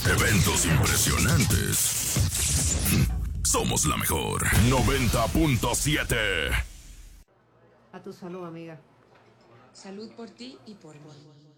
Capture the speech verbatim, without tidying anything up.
Eventos impresionantes. Somos la mejor. noventa punto siete. A tu salud, amiga. Salud por ti y por mí.